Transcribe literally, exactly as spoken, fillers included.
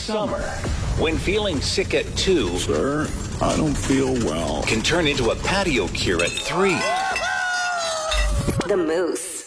summer, when feeling sick at two, Sir, I don't feel well, can turn into a patio cure at three. The Moose.